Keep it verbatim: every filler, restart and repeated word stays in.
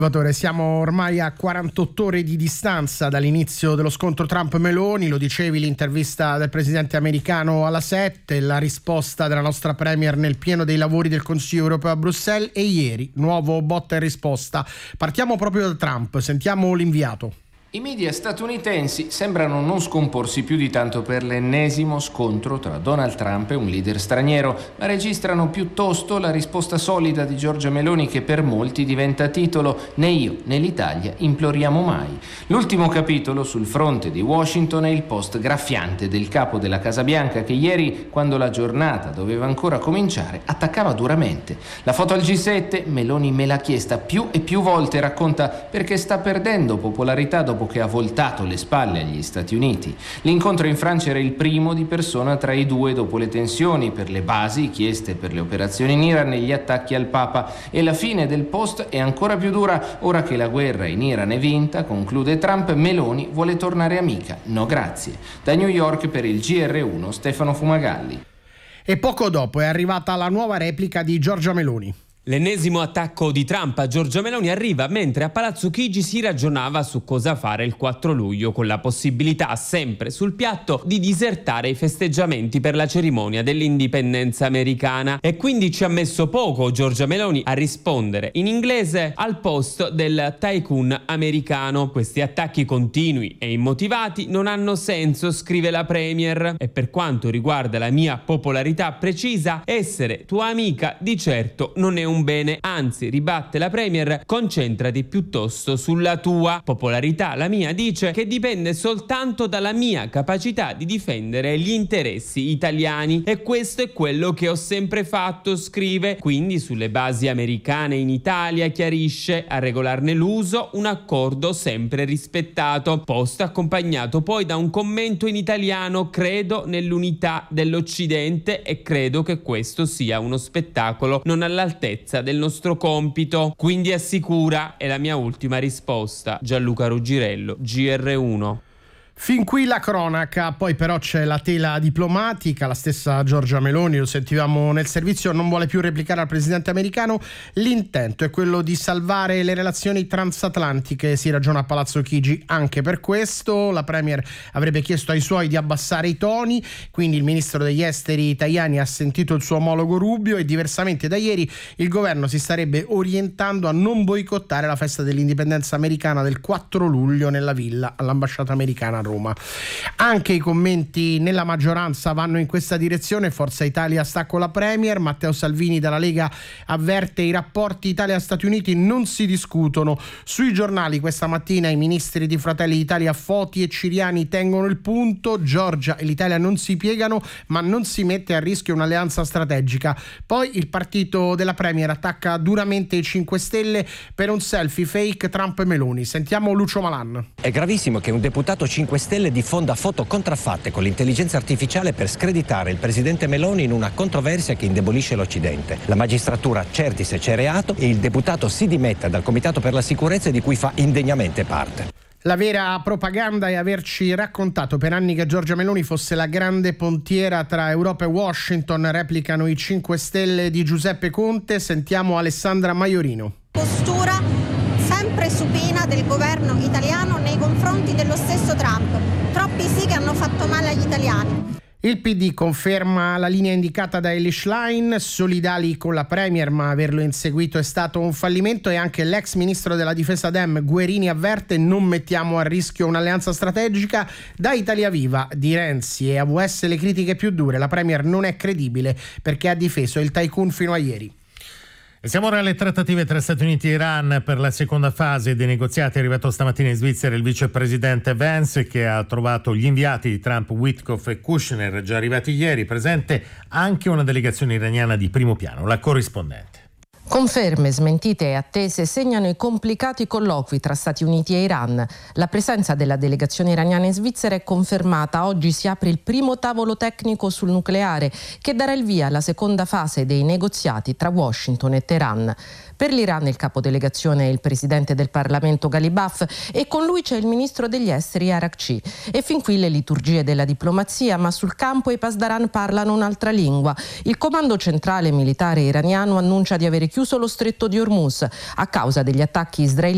Siamo ormai a quarantotto ore di distanza dall'inizio dello scontro Trump-Meloni, lo dicevi, l'intervista del presidente americano alla sette, la risposta della nostra premier nel pieno dei lavori del Consiglio europeo a Bruxelles e ieri nuovo botta e risposta. Partiamo proprio da Trump, sentiamo l'inviato. I media statunitensi sembrano non scomporsi più di tanto per l'ennesimo scontro tra Donald Trump e un leader straniero, ma registrano piuttosto la risposta solida di Giorgia Meloni che per molti diventa titolo "Né io né l'Italia imploriamo mai". L'ultimo capitolo sul fronte di Washington è il post graffiante del capo della Casa Bianca che ieri, quando la giornata doveva ancora cominciare, attaccava duramente. La foto al G sette, Meloni me l'ha chiesta più e più volte, racconta perché sta perdendo popolarità dopo che ha voltato le spalle agli Stati Uniti. L'incontro in Francia era il primo di persona tra i due dopo le tensioni per le basi chieste per le operazioni in Iran e gli attacchi al Papa, e la fine del post è ancora più dura ora che la guerra in Iran è vinta, conclude Trump. Meloni vuole tornare amica, no grazie. Da New York per il G R uno Stefano Fumagalli. E poco dopo è arrivata la nuova replica di Giorgia Meloni. L'ennesimo attacco di Trump a Giorgia Meloni arriva mentre a Palazzo Chigi si ragionava su cosa fare il quattro luglio, con la possibilità sempre sul piatto di disertare i festeggiamenti per la cerimonia dell'indipendenza americana. E quindi ci ha messo poco Giorgia Meloni a rispondere in inglese al post del tycoon americano. Questi attacchi continui e immotivati non hanno senso, scrive la premier, e per quanto riguarda la mia popolarità precisa, essere tua amica di certo non è un un bene, anzi, ribatte la premier, concentrati piuttosto sulla tua popolarità. La mia dice che dipende soltanto dalla mia capacità di difendere gli interessi italiani, e questo è quello che ho sempre fatto, scrive. Quindi sulle basi americane in Italia, chiarisce, a regolarne l'uso un accordo sempre rispettato. Post accompagnato poi da un commento in italiano: credo nell'unità dell'Occidente e credo che questo sia uno spettacolo non all'altezza del nostro compito. Quindi assicura, è la mia ultima risposta. Gianluca Ruggirello, G R uno. Fin qui la cronaca, poi però c'è la tela diplomatica. La stessa Giorgia Meloni, lo sentivamo nel servizio, non vuole più replicare al presidente americano. L'intento è quello di salvare le relazioni transatlantiche, si ragiona a Palazzo Chigi. Anche per questo la premier avrebbe chiesto ai suoi di abbassare i toni, quindi il ministro degli esteri Tajani ha sentito il suo omologo Rubio e diversamente da ieri il governo si starebbe orientando a non boicottare la festa dell'indipendenza americana del quattro luglio nella villa all'ambasciata americana a Roma. Anche i commenti nella maggioranza vanno in questa direzione. Forza Italia sta con la premier. Matteo Salvini dalla Lega avverte: i rapporti Italia-Stati Uniti non si discutono. Sui giornali questa mattina i ministri di Fratelli d'Italia Foti e Ciriani tengono il punto. Giorgia e l'Italia non si piegano, ma non si mette a rischio un'alleanza strategica. Poi il partito della premier attacca duramente i cinque Stelle per un selfie fake Trump e Meloni. Sentiamo Lucio Malan. È gravissimo che un deputato cinque Stelle diffonda foto contraffatte con l'intelligenza artificiale per screditare il presidente Meloni in una controversia che indebolisce l'Occidente. La magistratura certi se c'è reato e il deputato si dimetta dal Comitato per la Sicurezza di cui fa indegnamente parte. La vera propaganda è averci raccontato per anni che Giorgia Meloni fosse la grande pontiera tra Europa e Washington. Replicano i cinque Stelle di Giuseppe Conte. Sentiamo Alessandra Maiorino. Postura sempre supina del governo italiano nei confronti dello stesso Trump. Troppi sì che hanno fatto male agli italiani. Il P D conferma la linea indicata da Elly Schlein, solidali con la premier, ma averlo inseguito è stato un fallimento. E anche l'ex ministro della difesa Dem Guerini avverte: non mettiamo a rischio un'alleanza strategica. Da Italia Viva di Renzi e A V S le critiche più dure: la premier non è credibile perché ha difeso il tycoon fino a ieri. Siamo ora alle trattative tra Stati Uniti e Iran per la seconda fase dei negoziati. È arrivato stamattina in Svizzera il vicepresidente Vance, che ha trovato gli inviati di Trump, Witkoff e Kushner, già arrivati ieri. Presente anche una delegazione iraniana di primo piano, la corrispondente. Conferme, smentite e attese segnano i complicati colloqui tra Stati Uniti e Iran. La presenza della delegazione iraniana in Svizzera è confermata. Oggi si apre il primo tavolo tecnico sul nucleare che darà il via alla seconda fase dei negoziati tra Washington e Teheran. Per l'Iran il capodelegazione è il presidente del Parlamento Ghalibaf e con lui c'è il ministro degli esteri Arakci. E fin qui le liturgie della diplomazia, ma sul campo i Pasdaran parlano un'altra lingua. Il comando centrale militare iraniano annuncia di avere chiuso lo stretto di Hormuz a causa degli attacchi israeliani